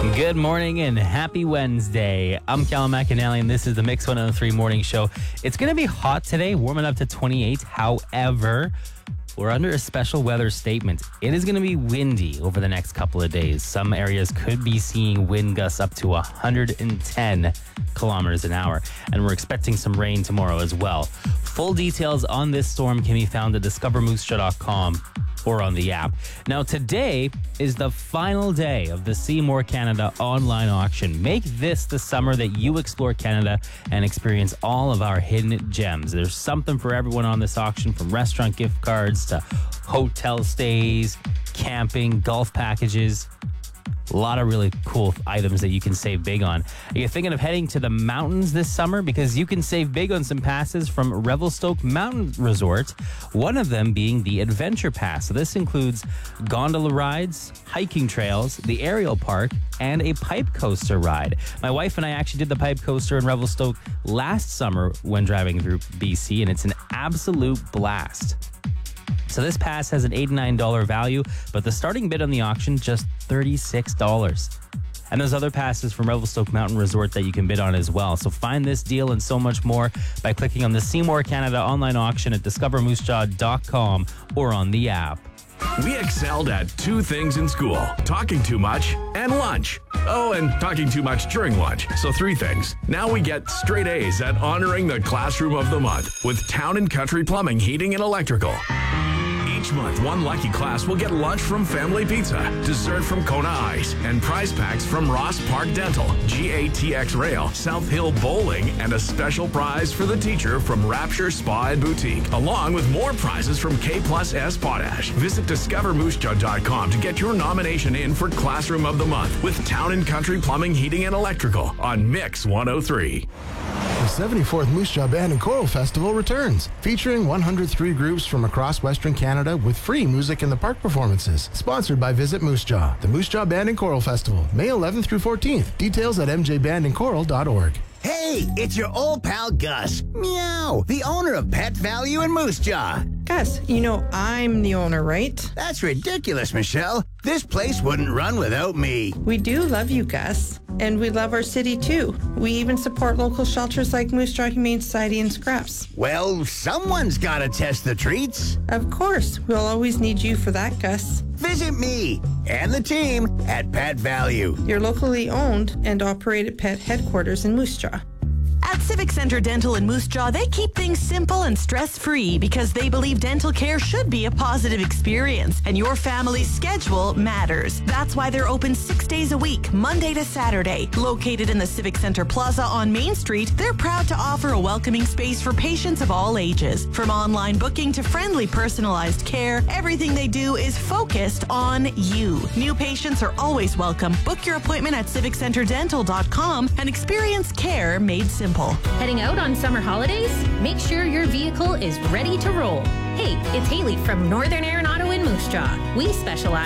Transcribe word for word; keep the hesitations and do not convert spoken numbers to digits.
Good morning and happy Wednesday. I'm Callum McAnally and this is the Mix one oh three Morning Show. It's going to be hot today, warming up to twenty-eight. However, we're under a special weather statement. It is going to be windy over the next couple of days. Some areas could be seeing wind gusts up to one hundred ten kilometers an hour. And we're expecting some rain tomorrow as well. Full details on this storm can be found at discover moose jaw dot com or on the app. Now, today is the final day of the Seymour Canada online auction. Make this the summer that you explore Canada and experience all of our hidden gems. There's something for everyone on this auction, from restaurant gift cards to hotel stays, camping, golf packages. A lot of really cool items that you can save big on. Are you thinking of heading to the mountains this summer? Because you can save big on some passes from Revelstoke Mountain Resort, one of them being the Adventure Pass. So this includes gondola rides, hiking trails, the aerial park, and a pipe coaster ride. My wife and I actually did the pipe coaster in Revelstoke last summer when driving through B C, and it's an absolute blast. So this pass has an eighty-nine dollars value, but the starting bid on the auction, just thirty-six dollars. And there's other passes from Revelstoke Mountain Resort that you can bid on as well. So find this deal and so much more by clicking on the Seymour Canada online auction at discover moose jaw dot com or on the app. We excelled at two things in school: talking too much and lunch. Oh, and talking too much during lunch. So three things. Now we get straight A's at honoring the Classroom of the Month with Town and Country Plumbing, Heating, and Electrical. Each month, one lucky class will get lunch from Family Pizza, dessert from Kona Ice, and prize packs from Ross Park Dental, G A T X Rail, South Hill Bowling, and a special prize for the teacher from Rapture Spa and Boutique, along with more prizes from K Plus S Potash. Visit discover moose jaw dot com to get your nomination in for Classroom of the Month with Town and Country Plumbing, Heating, and Electrical on Mix one oh three. The seventy-fourth Moose Jaw Band and Choral Festival returns, featuring one hundred three groups from across Western Canada with free music in the park performances. Sponsored by Visit Moose Jaw. The Moose Jaw Band and Choral Festival, May eleventh through fourteenth. Details at m j band and choral dot org. Hey, it's your old pal Gus. Meow, the owner of Pet Value in Moose Jaw. Gus, you know I'm the owner, right? That's ridiculous, Michelle. This place wouldn't run without me. We do love you, Gus. And we love our city, too. We even support local shelters like Moose Jaw Humane Society and Scraps. Well, someone's got to test the treats. Of course. We'll always need you for that, Gus. Visit me and the team at Pet Value, your locally owned and operated pet headquarters in Moose Jaw. At Civic Center Dental in Moose Jaw, they keep things simple and stress-free because they believe dental care should be a positive experience, and your family's schedule matters. That's why they're open six days a week, Monday to Saturday. Located in the Civic Center Plaza on Main Street, they're proud to offer a welcoming space for patients of all ages. From online booking to friendly personalized care, everything they do is focused on you. New patients are always welcome. Book your appointment at civic center dental dot com and experience care made simple. Heading out on summer holidays? Make sure your vehicle is ready to roll. Hey, it's Haley from Northern Air and Auto in Moose Jaw. We specialize